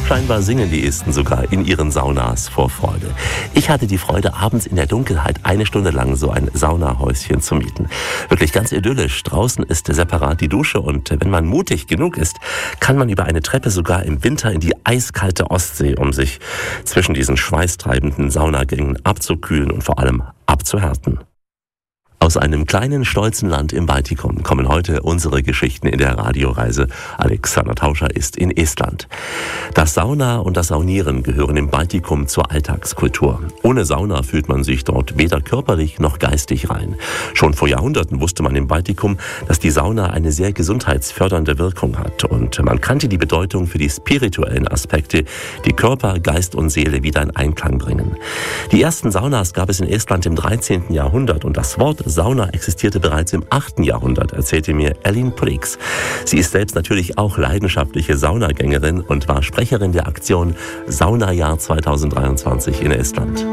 Scheinbar singen die Esten sogar in ihren Saunas vor Freude. Ich hatte die Freude, abends in der Dunkelheit 1 Stunde lang so ein Saunahäuschen zu mieten. Wirklich ganz idyllisch. Draußen ist separat die Dusche und wenn man mutig genug ist, kann man über eine Treppe sogar im Winter in die eiskalte Ostsee, um sich zwischen diesen schweißtreibenden Saunagängen abzukühlen und vor allem abzuhärten. Aus einem kleinen, stolzen Land im Baltikum kommen heute unsere Geschichten in der Radioreise. Alexander Tauscher ist in Estland. Das Sauna und das Saunieren gehören im Baltikum zur Alltagskultur. Ohne Sauna fühlt man sich dort weder körperlich noch geistig rein. Schon vor Jahrhunderten wusste man im Baltikum, dass die Sauna eine sehr gesundheitsfördernde Wirkung hat. Und man kannte die Bedeutung für die spirituellen Aspekte, die Körper, Geist und Seele wieder in Einklang bringen. Die ersten Saunas gab es in Estland im 13. Jahrhundert und das Wort Sauna existierte bereits im 8. Jahrhundert, erzählte mir Elin Prix. Sie ist selbst natürlich auch leidenschaftliche Saunagängerin und war Sprecherin der Aktion Saunajahr 2023 in Estland.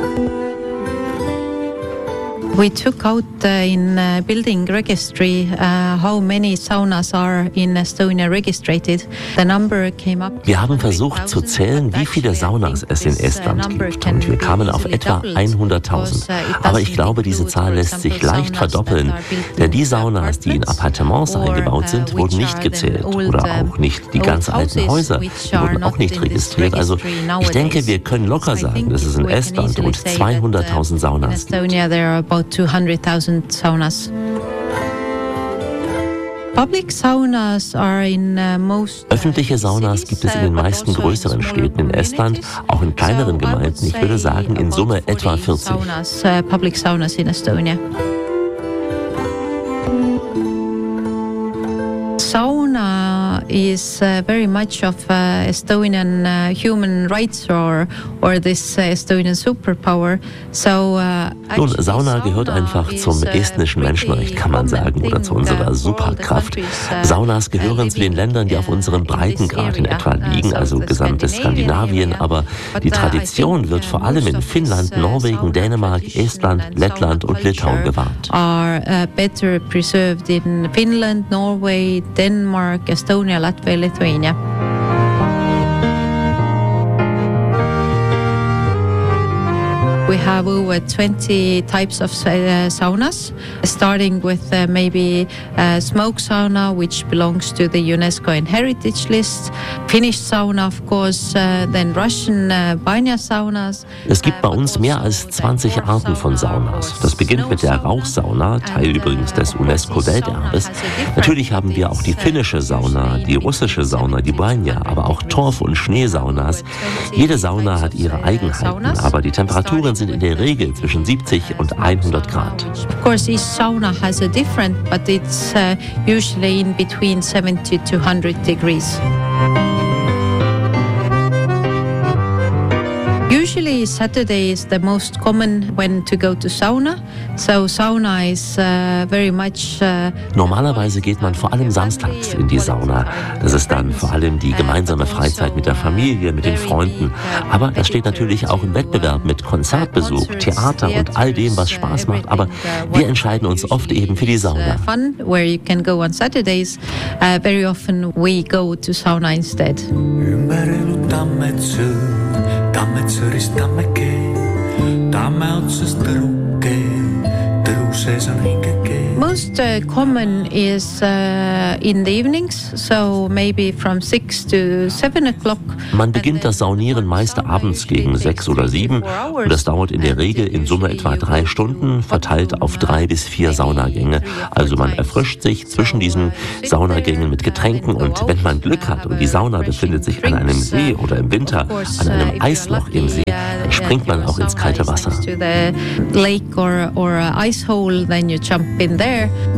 We took out in building registry how many saunas are in Estonia registered. The number came up. Wir haben versucht zu zählen, wie viele Saunas es in Estland gibt und wir kamen auf etwa 100.000. Aber ich glaube, diese Zahl lässt sich leicht verdoppeln, denn die Saunas, die in Appartements eingebaut sind, wurden nicht gezählt oder auch nicht die ganz alten Häuser, die wurden auch nicht registriert. Also ich denke, wir können locker sagen, dass es in Estland rund 200.000 Saunas gibt. 200,000 saunas. Öffentliche Saunas gibt es in den meisten größeren Städten in Estland, auch in kleineren Gemeinden. Ich würde sagen, in Summe etwa 40. Public saunas in Estonia. Sauna is very much of Estonian human rights or this Estonian superpower. Nun, Sauna gehört einfach zum estnischen Menschenrecht, kann man sagen, oder zu unserer Superkraft. Saunas gehören zu den Ländern, die auf unserem Breitengrad in etwa liegen, also gesamtes Skandinavien, aber die Tradition wird vor allem in Finnland, Norwegen, Dänemark, Estland, Lettland und Litauen gewahrt. Are better preserved in Finland, Norway, Denmark, Estonia, Latvia, Lithuania. We have over 20 types of saunas, starting with maybe smoke sauna, which belongs to the UNESCO Heritage List, Finnish sauna, of course, then Russian banya saunas. Es gibt bei uns mehr als 20 Arten von Saunas. Das beginnt mit der Rauchsauna, Teil übrigens des UNESCO-Welterbes. Natürlich haben wir auch die finnische Sauna, die russische Sauna, die Banya, aber auch Torf- und Schneesaunas. Jede Sauna hat ihre Eigenheiten, aber die Temperaturen sind in der Regel zwischen 70 und 100 Grad. Of course, each sauna has a different, but it's usually in between 70 to 100 degrees. Usually Saturday is the most common when to go to sauna. So sauna is very much. Normalerweise geht man vor allem samstags in die Sauna. Das ist dann vor allem die gemeinsame Freizeit mit der Familie, mit den Freunden. Aber das steht natürlich auch im Wettbewerb mit Konzertbesuch, Theater und all dem, was Spaß macht. Aber wir entscheiden uns oft eben für die Sauna. Fun where you can go on Saturdays. Very often we go to sauna instead. Tammet sõrist tammeke, tamme otsast tõruke, tõru sees on hingeke. Most common is in the evenings, so maybe from 6 to 7 o'clock. Man beginnt das Saunieren meist abends gegen 6 oder 7 und das dauert in der Regel in Summe etwa 3 Stunden, verteilt auf 3 bis 4 Saunagänge. Also man erfrischt sich zwischen diesen Saunagängen mit Getränken und wenn man Glück hat und die Sauna befindet sich an einem See oder im Winter an einem Eisloch im See, dann springt man auch ins kalte Wasser. Lake or ice hole, then you jump in there.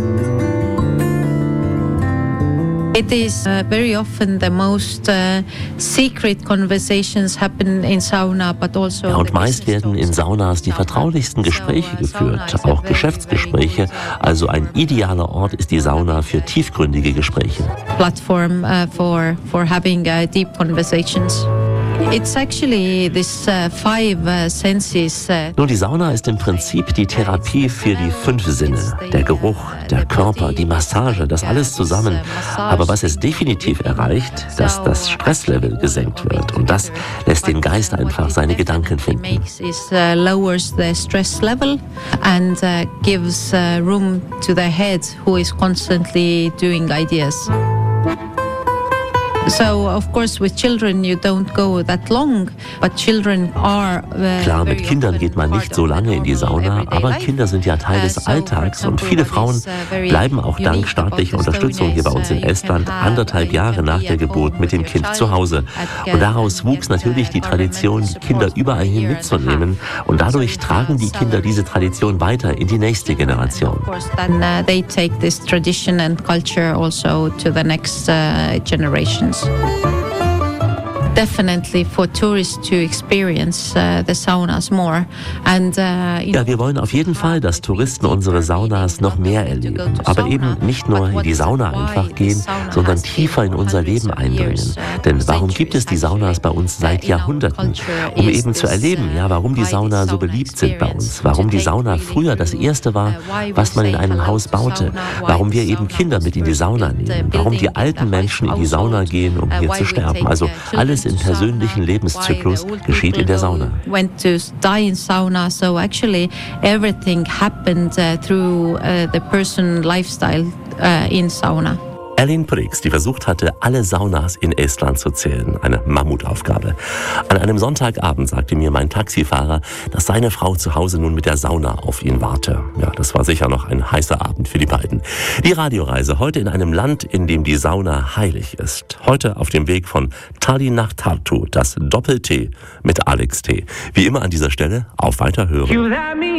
It is very often the most secret conversations happen in sauna, but also. Ja, und meist werden in Saunas die vertraulichsten Gespräche geführt, auch Geschäftsgespräche. Also ein idealer Ort ist die Sauna für tiefgründige Gespräche. Platform for having deep conversations. It's actually this five senses. Nun, die Sauna ist im Prinzip die Therapie für die 5 Sinne. Der Geruch, der Körper, die Massage, das alles zusammen. Aber was es definitiv erreicht, dass das Stresslevel gesenkt wird. Und das lässt den Geist einfach seine Gedanken finden. Lowers the stress level and gives room to the head, who is constantly doing ideas. So, of course, with children you don't go that long, but children are Klar, mit Kindern geht man nicht so lange in die Sauna, aber Kinder sind ja Teil des Alltags und viele Frauen bleiben auch dank staatlicher Unterstützung hier bei uns in Estland 1,5 Jahre nach der Geburt mit dem Kind zu Hause. Und daraus wuchs natürlich die Tradition, die Kinder überall hin mitzunehmen und dadurch tragen die Kinder diese Tradition weiter in die nächste Generation. They take this tradition and culture also to the next generations. Definitely for tourists to experience the saunas more. And, ja, wir wollen auf jeden Fall, dass Touristen unsere Saunas noch mehr erleben. Aber eben nicht nur in die Sauna einfach gehen, sondern tiefer in unser Leben eindringen. Denn warum gibt es die Saunas bei uns seit Jahrhunderten? Um eben zu erleben, ja, warum die Sauna so beliebt sind bei uns. Warum die Sauna früher das Erste war, was man in einem Haus baute. Warum wir eben Kinder mit in die Sauna nehmen. Warum die alten Menschen in die Sauna gehen, um hier zu sterben. Also alles im persönlichen Lebenszyklus geschieht in der Sauna. Went to die in sauna, so actually everything happened through the person lifestyle in sauna. Elin Prix, die versucht hatte, alle Saunas in Estland zu zählen. Eine Mammutaufgabe. An einem Sonntagabend sagte mir mein Taxifahrer, dass seine Frau zu Hause nun mit der Sauna auf ihn warte. Ja, das war sicher noch ein heißer Abend für die beiden. Die Radioreise heute in einem Land, in dem die Sauna heilig ist. Heute auf dem Weg von Tallinn nach Tartu, das Doppel-T mit Alex T. Wie immer an dieser Stelle auf Weiterhören.